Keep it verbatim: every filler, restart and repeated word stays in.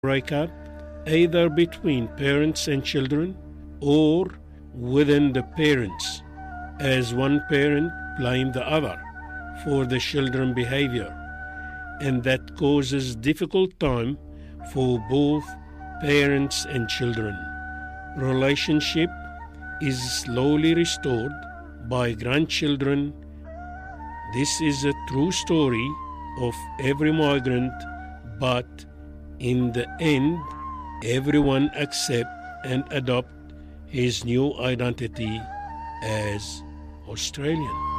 breakup either between parents and children or within the parents, as one parent blames the other for the children's behavior, and that causes difficult time for both parents and children. Relationship is slowly restored by grandchildren. This is a true story of every migrant, but in the end, everyone accept and adopt his new identity as Australian.